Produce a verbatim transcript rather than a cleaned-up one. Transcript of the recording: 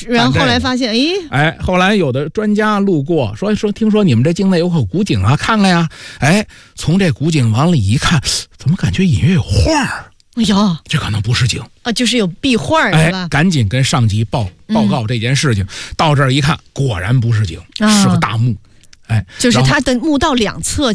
然后后来发现，哎哎，后来有的专家路过，说说听说你们这境内有口古井啊，看看呀。哎，从这古井往里一看，怎么感觉隐约有画儿？ 哎呀， 这可能不是井啊，就是有壁画是吧？ 哎，赶紧跟上级报报告这件事情。嗯、到这儿一看，果然不是井， 啊、 是个大墓。哎， 就是它的墓道两侧